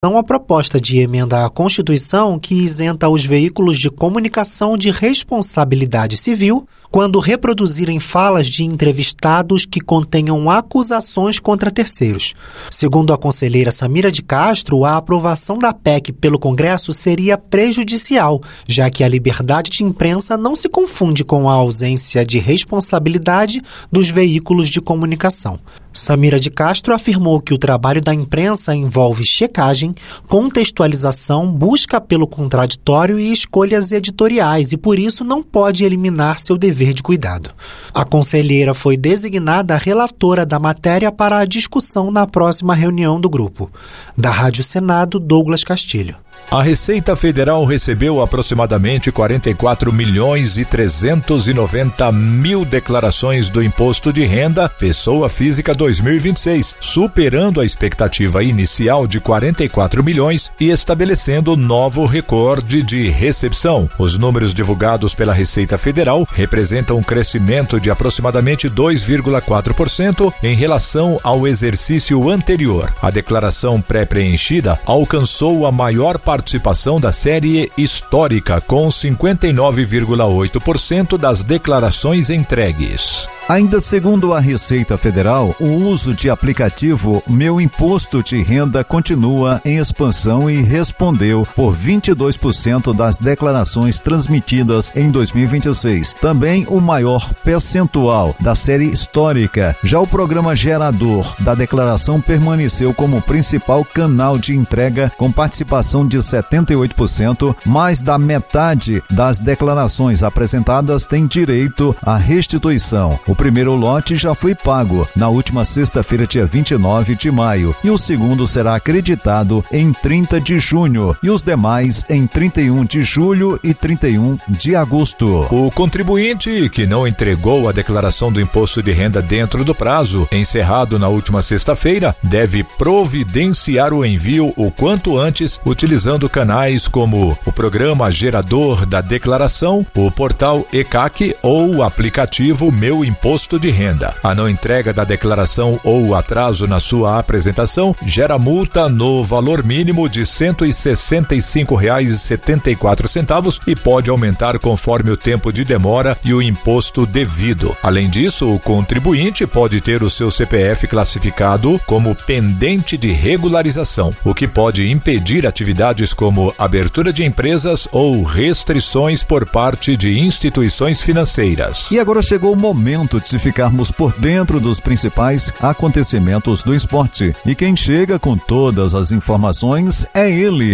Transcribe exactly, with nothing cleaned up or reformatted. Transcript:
a proposta de emenda à Constituição que isenta os veículos de comunicação de responsabilidade civil quando reproduzirem falas de entrevistados que contenham acusações contra terceiros. Segundo a conselheira Samira de Castro, a aprovação da P E C pelo Congresso seria prejudicial, já que a liberdade de imprensa não se confunde com a ausência de responsabilidade dos veículos de comunicação. Samira de Castro afirmou que o trabalho da imprensa envolve checagem, contextualização, busca pelo contraditório e escolhas editoriais e, por isso, não pode eliminar seu dever de cuidado. A conselheira foi designada relatora da matéria para a discussão na próxima reunião do grupo. Da Rádio Senado, Douglas Castilho. A Receita Federal recebeu aproximadamente quarenta e quatro milhões e trezentos e noventa mil declarações do Imposto de Renda Pessoa Física dois mil e vinte e seis, superando a expectativa inicial de quarenta e quatro milhões e estabelecendo novo recorde de recepção. Os números divulgados pela Receita Federal representam um crescimento de aproximadamente dois vírgula quatro por cento em relação ao exercício anterior. A declaração pré-preenchida alcançou a maior participação da série histórica, com cinquenta e nove vírgula oito por cento das declarações entregues. Ainda segundo a Receita Federal, o uso de aplicativo Meu Imposto de Renda continua em expansão e respondeu por vinte e dois por cento das declarações transmitidas em dois mil e vinte e seis. Também o maior percentual da série histórica. Já o programa gerador da declaração permaneceu como principal canal de entrega, com participação de setenta e oito por cento. Mais da metade das declarações apresentadas tem direito à restituição. O primeiro lote já foi pago na última sexta-feira, dia vinte e nove de maio, e o segundo será acreditado em trinta de junho e os demais em trinta e um de julho e trinta e um de agosto. O contribuinte que não entregou a declaração do imposto de renda dentro do prazo, encerrado na última sexta-feira, deve providenciar o envio o quanto antes, utilizando canais como o programa gerador da declaração, o portal E C A C ou o aplicativo Meu Imposto de Renda. A não entrega da declaração ou o atraso na sua apresentação gera multa no valor mínimo de cento e sessenta e cinco reais e setenta e quatro centavos e pode aumentar conforme o tempo de demora e o imposto devido. Além disso, o contribuinte pode ter o seu C P F classificado como pendente de regularização, o que pode impedir atividades como abertura de empresas ou restrições por parte de instituições financeiras. E agora chegou o momento de ficarmos por dentro dos principais acontecimentos do esporte. E quem chega com todas as informações é ele,